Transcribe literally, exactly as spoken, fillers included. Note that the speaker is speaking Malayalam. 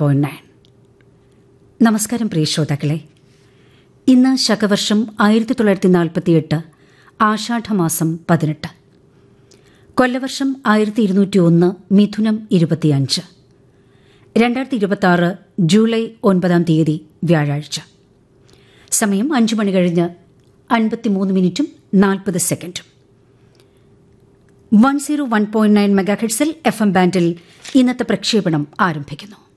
Point nine. നമസ്കാരം പ്രിയ ശ്രോതാക്കളെ. ഇന്ന് ശകവർഷം ആയിരത്തി തൊള്ളായിരത്തി നാൽപ്പത്തിയെട്ട് ആഷാഢമാസം പതിനെട്ട്, കൊല്ലവർഷം ആയിരത്തി ഇരുന്നൂറ്റി ഒന്ന് മിഥുനം ഇരുപത്തിയഞ്ച്, രണ്ടായിരത്തി ഇരുപത്തി ആറ് ജൂലൈ ഒൻപതാം തീയതി വ്യാഴാഴ്ച. സമയം അഞ്ചു മണി കഴിഞ്ഞ് അൻപത്തിമൂന്ന് മിനിറ്റും നാൽപ്പത് സെക്കൻഡും. One zero one point nine മെഗാഹെർട്സിൽ F M ബാൻഡിൽ ഇന്നത്തെ പ്രക്ഷേപണം ആരംഭിക്കുന്നു.